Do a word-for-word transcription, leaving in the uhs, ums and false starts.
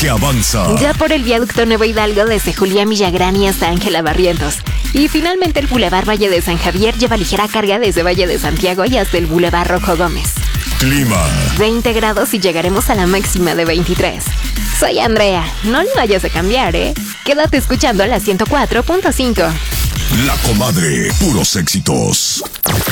que avanza. Ya por el viaducto Nuevo Hidalgo desde Julián Villagrán hasta Ángela Barrientos. Y finalmente el Boulevard Valle de San Javier lleva ligera carga desde Valle de Santiago y hasta el Boulevard Rojo Gómez. Clima. veinte grados y llegaremos a la máxima de veintitrés. Soy Andrea, no le vayas a cambiar, ¿eh? Quédate escuchando a la ciento cuatro punto cinco. La Comadre, puros éxitos.